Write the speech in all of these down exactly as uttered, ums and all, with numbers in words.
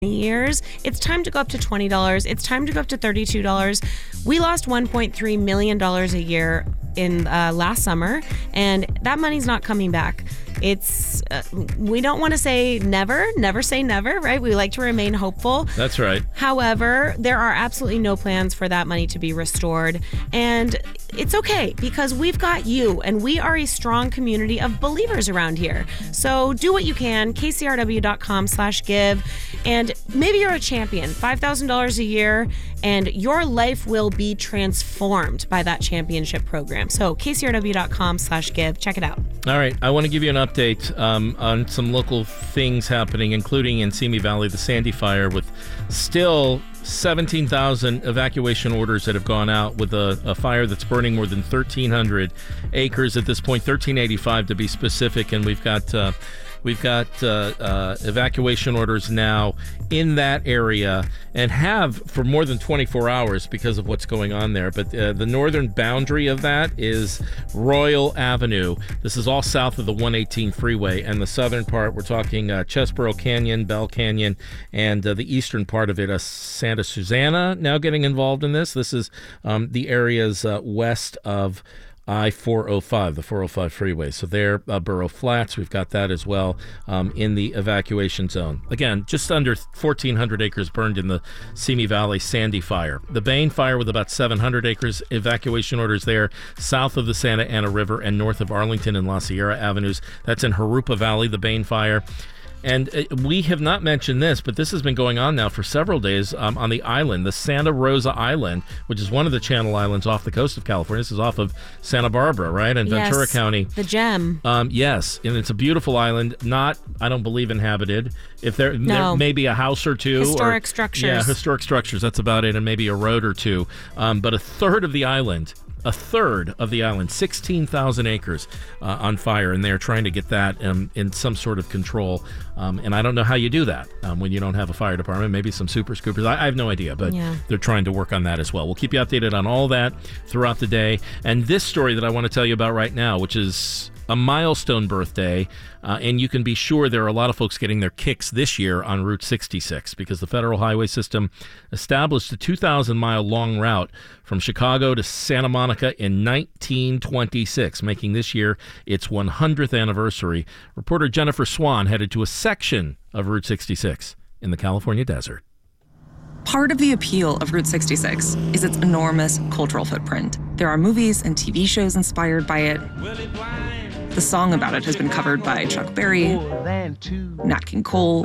years. It's time to go up to twenty dollars. It's time to go up to thirty-two dollars. We lost one point three million dollars a year in uh, last summer, and that money's not coming back. It's uh, we don't want to say never, never say never, right? We like to remain hopeful. That's right. However, there are absolutely no plans for that money to be restored. And it's okay because we've got you, and we are a strong community of believers around here. So do what you can, k c r w dot com slash give. And maybe you're a champion, five thousand dollars a year, and your life will be transformed by that championship program. So k c r w dot com slash give. Check it out. All right. I want to give you an update um, on some local things happening, including in Simi Valley, the Sandy Fire, with still seventeen thousand evacuation orders that have gone out, with a, a fire that's burning more than thirteen hundred acres at this point, thirteen eighty-five to be specific. And we've got uh, we've got uh, uh, evacuation orders now in that area, and have for more than twenty-four hours because of what's going on there. But uh, the northern boundary of that is Royal Avenue. This is all south of the one eighteen freeway, and the southern part, we're talking uh, Chesborough Canyon, Bell Canyon, and uh, the eastern part of it, uh, Santa Susana, now getting involved in this. This is um, the areas uh, west of I four oh five, the four oh five freeway. So there, uh, Borough Flats, we've got that as well um, in the evacuation zone. Again, just under fourteen hundred acres burned in the Simi Valley Sandy Fire. The Bain Fire with about seven hundred acres, evacuation orders there south of the Santa Ana River and north of Arlington and La Sierra Avenues. That's in Jurupa Valley, the Bain Fire. And we have not mentioned this, but this has been going on now for several days um, on the island, the Santa Rosa Island, which is one of the Channel Islands off the coast of California. This is off of Santa Barbara, right? And yes, Ventura County. The gem. Um, yes, and it's a beautiful island, not, I don't believe, inhabited. If there, no. there may be a house or two. Historic or, structures. Yeah, historic structures, that's about it, and maybe a road or two. Um, but a third of the island A third of the island, sixteen thousand acres uh, on fire, and they're trying to get that um, in some sort of control. Um, and I don't know how you do that um, when you don't have a fire department, maybe some super scoopers. I, I have no idea, but yeah. They're trying to work on that as well. We'll keep you updated on all that throughout the day. And this story that I want to tell you about right now, which is a milestone birthday, uh, and you can be sure there are a lot of folks getting their kicks this year on Route sixty-six, because the Federal Highway System established a two thousand mile long route from Chicago to Santa Monica in nineteen twenty-six, making this year its one hundredth anniversary. Reporter Jennifer Swan headed to a section of Route sixty-six in the California desert. Part of the appeal of Route sixty-six is its enormous cultural footprint. There are movies and T V shows inspired by it. The song about it has been covered by Chuck Berry, Nat King Cole,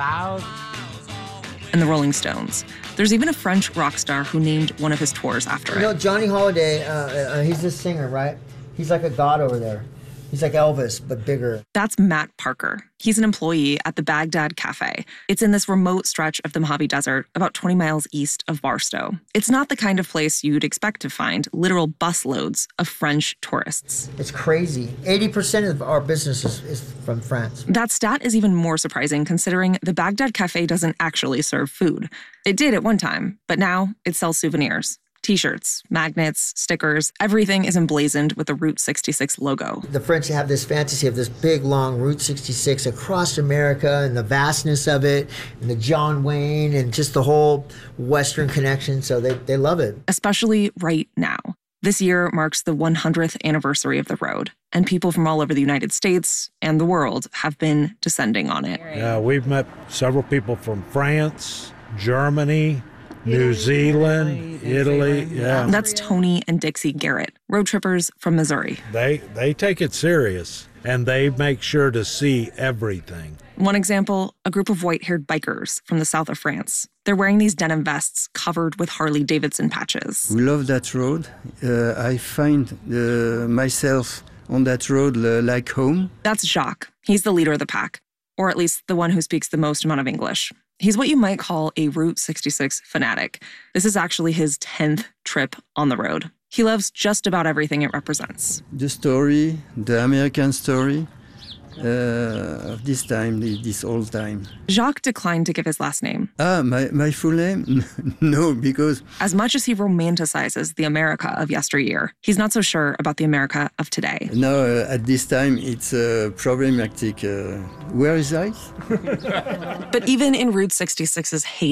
and the Rolling Stones. There's even a French rock star who named one of his tours after it. You know, Johnny Holiday, uh, uh, he's a singer, right? He's like a god over there. He's like Elvis, but bigger. That's Matt Parker. He's an employee at the Baghdad Cafe. It's in this remote stretch of the Mojave Desert, about twenty miles east of Barstow. It's not the kind of place you'd expect to find literal busloads of French tourists. It's crazy. eighty percent of our business is, is from France. That stat is even more surprising considering the Baghdad Cafe doesn't actually serve food. It did at one time, but now it sells souvenirs. T-shirts, magnets, stickers, everything is emblazoned with the Route sixty-six logo. The French have this fantasy of this big, long Route sixty-six across America and the vastness of it and the John Wayne and just the whole Western connection, so they, they love it. Especially right now. This year marks the one hundredth anniversary of the road, and people from all over the United States and the world have been descending on it. Yeah, we've met several people from France, Germany, New Zealand, Italy, yeah. That's Tony and Dixie Garrett, road trippers from Missouri. They they take it serious, and they make sure to see everything. One example, a group of white-haired bikers from the south of France. They're wearing these denim vests covered with Harley-Davidson patches. We love that road. Uh, I find uh, myself on that road uh, like home. That's Jacques. He's the leader of the pack, or at least the one who speaks the most amount of English. He's what you might call a Route sixty-six fanatic. This is actually his tenth trip on the road. He loves just about everything it represents. The story, the American story, uh, of this time, this old time. Jacques declined to give his last name. Ah, my, my full name? No, because... As much as he romanticizes the America of yesteryear, he's not so sure about the America of today. No, uh, at this time, it's uh, problematic. Uh, where is I? But even in Route sixty-six's heyday,